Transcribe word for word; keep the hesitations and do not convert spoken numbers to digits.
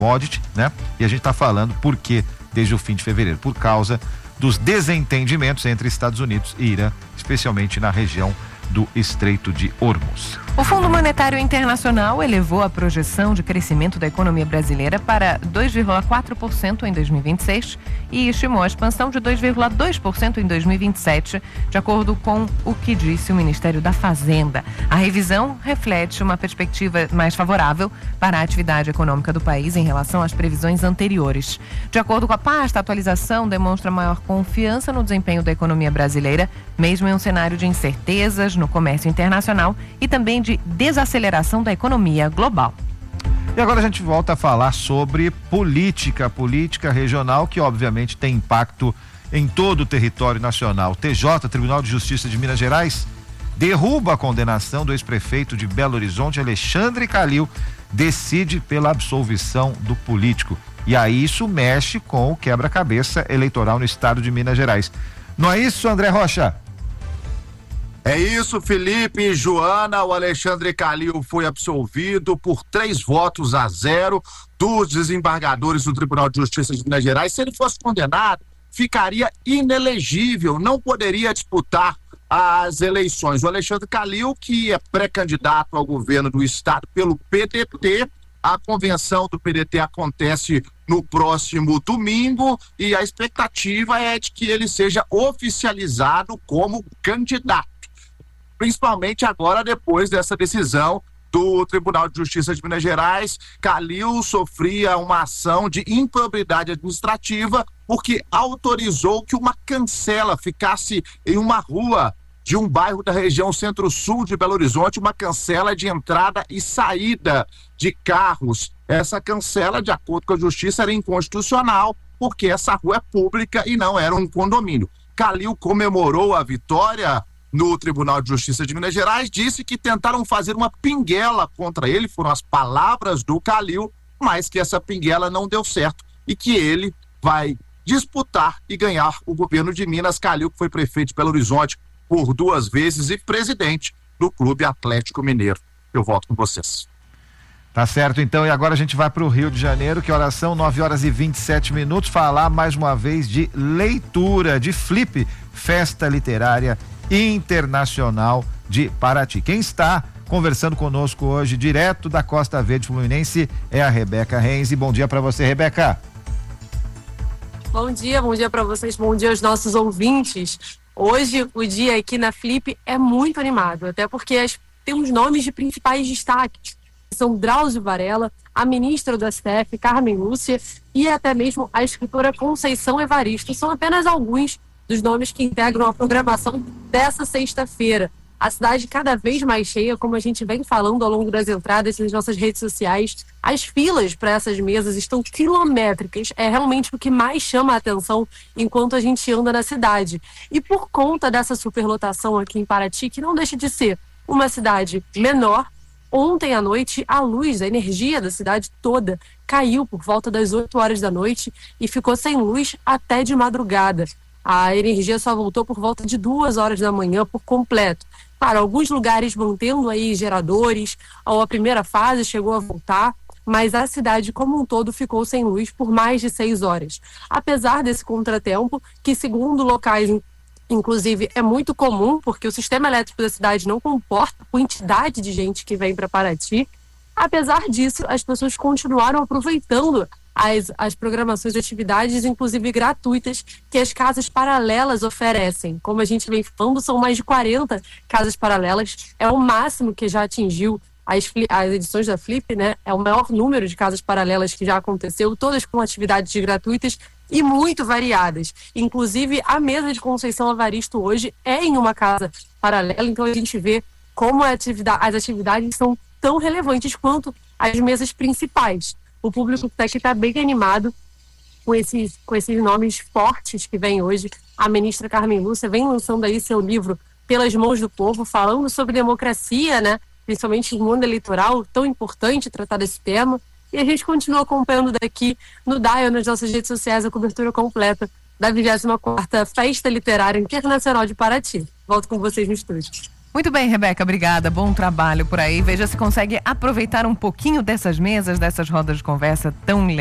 commodity, né? E a gente está falando por quê desde o fim de fevereiro? Por causa dos desentendimentos entre Estados Unidos e Irã, especialmente na região do Estreito de Hormuz. O Fundo Monetário Internacional elevou a projeção de crescimento da economia brasileira para dois vírgula quatro por cento em dois mil e vinte e seis e estimou a expansão de dois vírgula dois por cento em dois mil e vinte e sete, de acordo com o que disse o Ministério da Fazenda. A revisão reflete uma perspectiva mais favorável para a atividade econômica do país em relação às previsões anteriores. De acordo com a pasta, a atualização demonstra maior confiança no desempenho da economia brasileira, mesmo em um cenário de incertezas no comércio internacional e também de desaceleração da economia global. E agora a gente volta a falar sobre política, política regional, que obviamente tem impacto em todo o território nacional. T J, Tribunal de Justiça de Minas Gerais, derruba a condenação do ex-prefeito de Belo Horizonte, Alexandre Calil, decide pela absolvição do político. E aí isso mexe com o quebra-cabeça eleitoral no estado de Minas Gerais. Não é isso, André Rocha? É isso, Felipe e Joana. O Alexandre Calil foi absolvido por três votos a zero dos desembargadores do Tribunal de Justiça de Minas Gerais. Se ele fosse condenado, ficaria inelegível, não poderia disputar as eleições. O Alexandre Calil, que é pré-candidato ao governo do estado pelo P D T, a convenção do P D T acontece no próximo domingo e a expectativa é de que ele seja oficializado como candidato. Principalmente agora, depois dessa decisão do Tribunal de Justiça de Minas Gerais. Calil sofria uma ação de improbidade administrativa porque autorizou que uma cancela ficasse em uma rua de um bairro da região centro-sul de Belo Horizonte, uma cancela de entrada e saída de carros. Essa cancela, de acordo com a Justiça, era inconstitucional porque essa rua é pública e não era um condomínio. Calil comemorou a vitória no Tribunal de Justiça de Minas Gerais, disse que tentaram fazer uma pinguela contra ele, foram as palavras do Calil, mas que essa pinguela não deu certo e que ele vai disputar e ganhar o governo de Minas. Calil, que foi prefeito de Belo Horizonte por duas vezes e presidente do Clube Atlético Mineiro. Eu volto com vocês. Tá certo, então, e agora a gente vai para o Rio de Janeiro, que horas são? nove horas e vinte e sete minutos, falar mais uma vez de leitura, de Flip, Festa Literária Internacional de Paraty. Quem está conversando conosco hoje, direto da Costa Verde Fluminense, é a Rebeca Renzi. Bom dia para você, Rebeca. Bom dia, bom dia para vocês, bom dia aos nossos ouvintes. Hoje o dia aqui na Flip é muito animado, até porque as, temos nomes de principais destaques. São Drauzio Varela, a ministra do S T F, Carmen Lúcia, e até mesmo a escritora Conceição Evaristo. São apenas alguns dos nomes que integram a programação dessa sexta-feira. A cidade cada vez mais cheia, como a gente vem falando ao longo das entradas nas nossas redes sociais. As filas para essas mesas estão quilométricas. É realmente o que mais chama a atenção enquanto a gente anda na cidade. E por conta dessa superlotação aqui em Paraty, que não deixa de ser uma cidade menor, ontem à noite a luz, a energia da cidade toda caiu por volta das oito horas da noite e ficou sem luz até de madrugada. A energia só voltou por volta de duas horas da manhã por completo. Claro, alguns lugares mantendo aí geradores, ou a primeira fase chegou a voltar, mas a cidade como um todo ficou sem luz por mais de seis horas. Apesar desse contratempo, que segundo locais, inclusive, é muito comum, porque o sistema elétrico da cidade não comporta a quantidade de gente que vem para Paraty, apesar disso, as pessoas continuaram aproveitando As, as programações de atividades, inclusive gratuitas, que as casas paralelas oferecem. Como a gente vem falando, são mais de quarenta casas paralelas, é o máximo que já atingiu as, as edições da Flip, né? É o maior número de casas paralelas que já aconteceu, todas com atividades gratuitas e muito variadas. Inclusive, a mesa de Conceição Evaristo hoje é em uma casa paralela, então a gente vê como a atividade, as atividades são tão relevantes quanto as mesas principais. O público que está aqui está bem animado com esses, com esses nomes fortes que vem hoje. A ministra Carmen Lúcia vem lançando aí seu livro Pelas Mãos do Povo, falando sobre democracia, né? Principalmente no mundo eleitoral, tão importante tratar desse tema. E a gente continua acompanhando daqui no Dial, nas nossas redes sociais, a cobertura completa da vigésima quarta Festa Literária Internacional de Paraty. Volto com vocês no estúdio. Muito bem, Rebeca, obrigada. Bom trabalho por aí. Veja se consegue aproveitar um pouquinho dessas mesas, dessas rodas de conversa tão legais.